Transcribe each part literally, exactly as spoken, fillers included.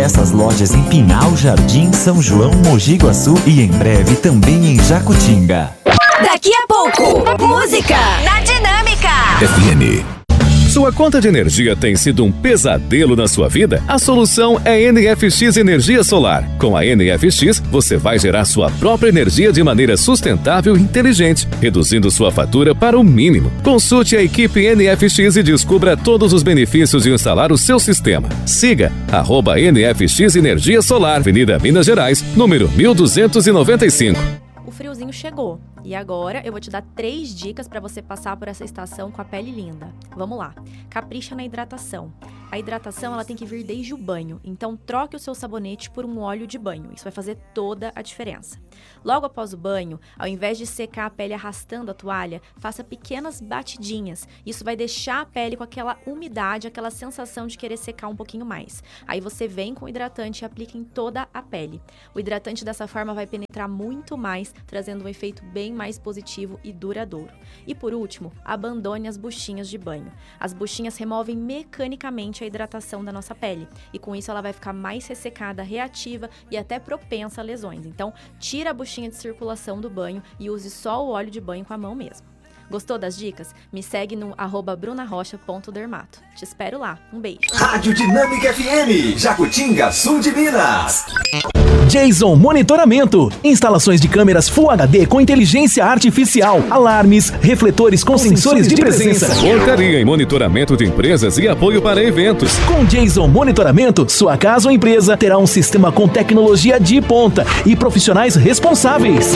diversas lojas em Pinhal, Jardim, São João, Mogi Guaçu e em breve também em Jacutinga. Daqui a pouco, música na Dinâmica F M. Sua conta de energia tem sido um pesadelo na sua vida? A solução é N F X Energia Solar. Com a N F X, você vai gerar sua própria energia de maneira sustentável e inteligente, reduzindo sua fatura para o mínimo. Consulte a equipe N F X e descubra todos os benefícios de instalar o seu sistema. Siga arroba N F X Energia Solar, Avenida Minas Gerais, número mil duzentos e noventa e cinco. O friozinho chegou e agora eu vou te dar três dicas para você passar por essa estação com a pele linda. Vamos lá. Capricha na hidratação. A hidratação ela tem que vir desde o banho, então troque o seu sabonete por um óleo de banho. Isso vai fazer toda a diferença. Logo após o banho, ao invés de secar a pele arrastando a toalha, faça pequenas batidinhas. Isso vai deixar a pele com aquela umidade, aquela sensação de querer secar um pouquinho mais. Aí você vem com o hidratante e aplica em toda a pele. O hidratante dessa forma vai penetrar muito mais, trazendo um efeito bem mais positivo e duradouro. E por último, abandone as buchinhas de banho. As buchinhas removem mecanicamente a hidratação da nossa pele e com isso ela vai ficar mais ressecada, reativa e até propensa a lesões. Então, tira a buchinha de circulação do banho e use só o óleo de banho com a mão mesmo. Gostou das dicas? Me segue no arroba brunarocha ponto dermato. Te espero lá. Um beijo. Rádio Dinâmica F M, Jacutinga, sul de Minas. Jason Monitoramento. Instalações de câmeras Full H D com inteligência artificial, alarmes, refletores com, com sensores, sensores de, de presença. Portaria em monitoramento de empresas e apoio para eventos. Com Jason Monitoramento, sua casa ou empresa terá um sistema com tecnologia de ponta e profissionais responsáveis.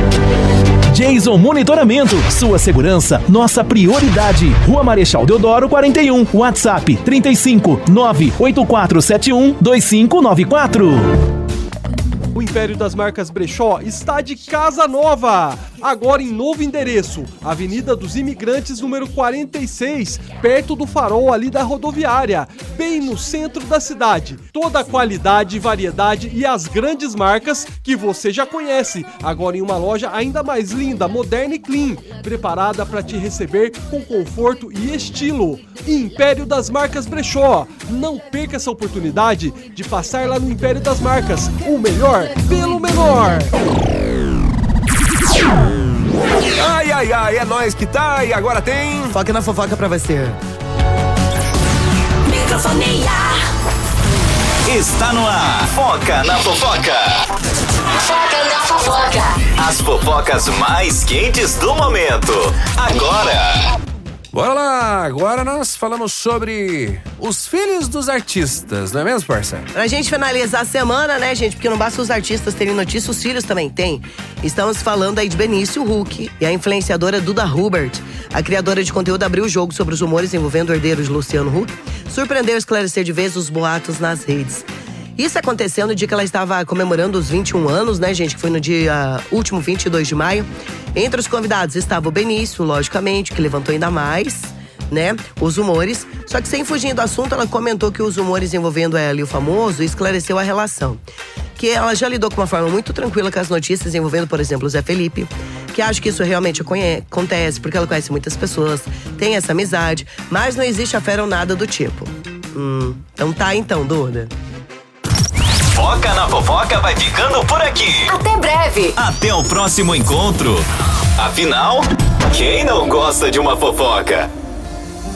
Jason Monitoramento, sua segurança, nossa prioridade. Rua Marechal Deodoro quarenta e um, WhatsApp trinta e cinco, nove oito quatro sete um, dois cinco nove quatro. O Império das Marcas Brechó está de casa nova, agora em novo endereço, Avenida dos Imigrantes, número quarenta e seis, perto do farol ali da rodoviária, bem no centro da cidade. Toda a qualidade, variedade e as grandes marcas que você já conhece, agora em uma loja ainda mais linda, moderna e clean, preparada para te receber com conforto e estilo. Império das Marcas Brechó, não perca essa oportunidade de passar lá no Império das Marcas, o melhor pelo menor. Ai, ai, ai, é nóis que tá e agora tem... Foca na fofoca pra você. Microfonia. Está no ar. Foca na fofoca. Foca na fofoca. As fofocas mais quentes do momento. Agora. Bora lá, agora nós falamos sobre os filhos dos artistas, não é mesmo, parceiro? Pra gente finalizar a semana, né, gente, porque não basta os artistas terem notícia, os filhos também têm. Estamos falando aí de Benício Huck e a influenciadora Duda Hubert. A criadora de conteúdo abriu o jogo sobre os rumores envolvendo o herdeiro de Luciano Huck, surpreendeu esclarecer de vez os boatos nas redes. Isso aconteceu no dia que ela estava comemorando os vinte e um anos, né, gente? Que foi no dia último, vinte e dois de maio. Entre os convidados estava o Benício, logicamente, que levantou ainda mais, né, os rumores. Só que sem fugir do assunto, ela comentou que os rumores envolvendo ela e o famoso esclareceu a relação. Que ela já lidou com uma forma muito tranquila com as notícias envolvendo, por exemplo, o Zé Felipe. Que acha que isso realmente acontece, porque ela conhece muitas pessoas, tem essa amizade, mas não existe affair ou nada do tipo. Hum, então tá então, Duda. Foca na fofoca vai ficando por aqui. Até breve. Até o próximo encontro. Afinal, quem não gosta de uma fofoca?